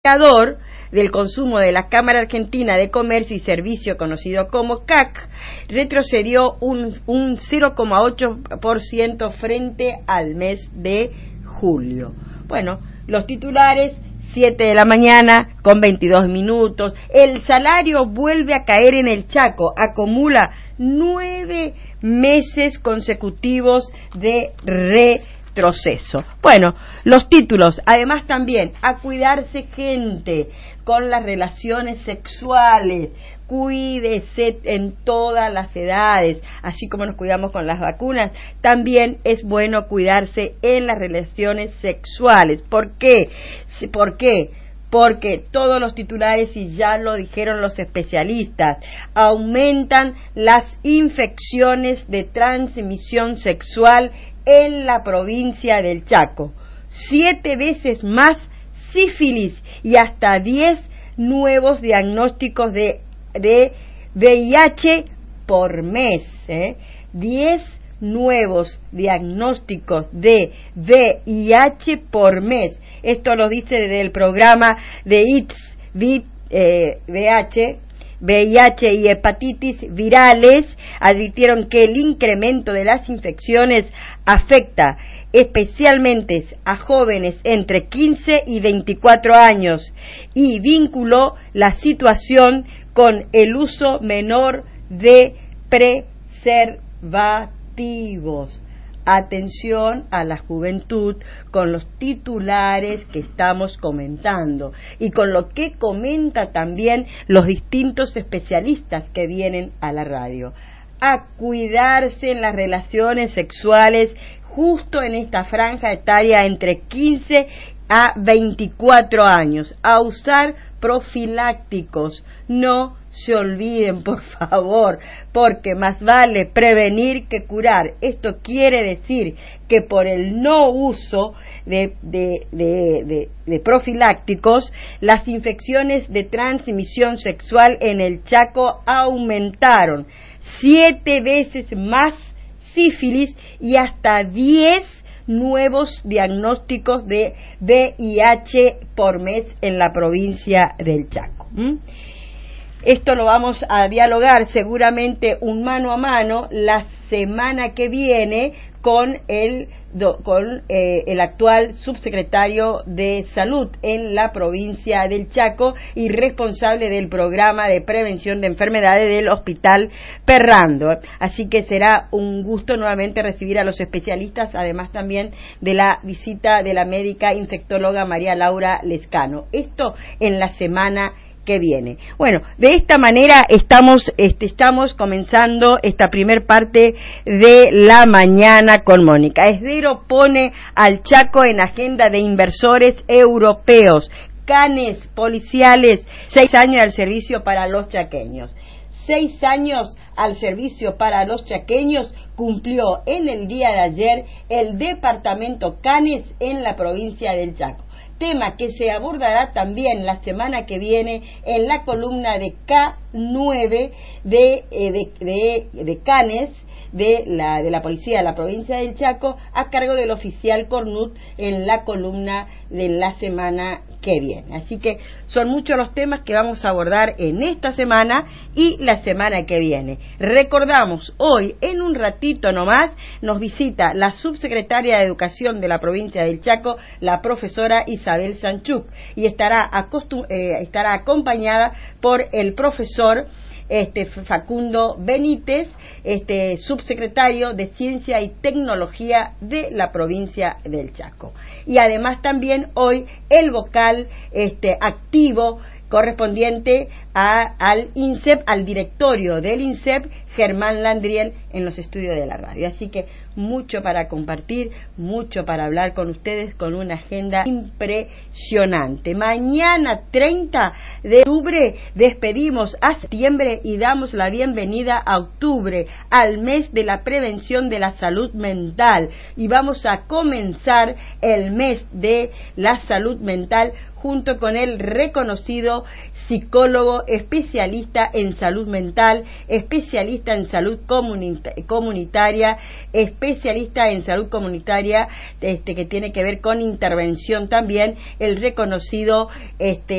indicador del consumo de la Cámara Argentina de Comercio y Servicio, conocido como CAC, retrocedió un 0,8% frente al mes de julio. Bueno, los titulares: 7 de la mañana con 22 minutos. El salario vuelve a caer en el Chaco, acumula 9 meses consecutivos de retroceso. Bueno, los títulos, además también, a cuidarse gente con las relaciones sexuales, cuídese en todas las edades, así como nos cuidamos con las vacunas, también es bueno cuidarse en las relaciones sexuales. ¿Por qué? Porque todos los titulares, y ya lo dijeron los especialistas, aumentan las infecciones de transmisión sexual en la provincia del Chaco. 7 veces más sífilis y hasta 10 nuevos diagnósticos de VIH por mes. 10 nuevos diagnósticos de VIH por mes. Esto lo dice desde el programa de VIH y hepatitis virales. Advirtieron que el incremento de las infecciones afecta especialmente a jóvenes entre 15 y 24 años y vinculó la situación con el uso menor de preservativos. Atención a la juventud con los titulares que estamos comentando y con lo que comenta también los distintos especialistas que vienen a la radio. A cuidarse en las relaciones sexuales justo en esta franja etaria entre 15 a 24 años. A usar profilácticos. No se olviden, por favor, porque más vale prevenir que curar. Esto quiere decir que por el no uso de profilácticos, las infecciones de transmisión sexual en el Chaco aumentaron 7 veces más sífilis y hasta 10 nuevos diagnósticos de VIH por mes en la provincia del Chaco. Esto lo vamos a dialogar seguramente un mano a mano la semana que viene con el actual subsecretario de Salud en la provincia del Chaco y responsable del programa de prevención de enfermedades del Hospital Perrando. Así que será un gusto nuevamente recibir a los especialistas, además también de la visita de la médica infectóloga María Laura Lescano. Esto en la semana que viene. Bueno, de esta manera estamos comenzando esta primer parte de la mañana con Mónica. Esdero pone al Chaco en agenda de inversores europeos. Canes policiales, 6 años al servicio para los chaqueños. 6 años al servicio para los chaqueños cumplió en el día de ayer el departamento Canes en la provincia del Chaco. Tema que se abordará también la semana que viene en la columna de K9 de Canes de la policía de la provincia del Chaco, a cargo del oficial Cornut, en la columna de la semana que viene. Así que son muchos los temas que vamos a abordar en esta semana y la semana que viene. Recordamos, hoy en un ratito nomás nos visita la subsecretaria de Educación de la provincia del Chaco, la profesora Isabel Sanchuk, y estará acompañada por el profesor Facundo Benítez, subsecretario de Ciencia y Tecnología de la provincia del Chaco. Y además también hoy el vocal activo correspondiente al INSEP, al directorio del INSEP, Germán Landriel, en los estudios de la radio. Así que mucho para compartir, mucho para hablar con ustedes, con una agenda impresionante. Mañana 30 de octubre despedimos a septiembre y damos la bienvenida a octubre, al mes de la prevención de la salud mental, y vamos a comenzar el mes de la salud mental junto con el reconocido psicólogo especialista en salud mental, especialista en salud comunitaria, que tiene que ver con intervención también, el reconocido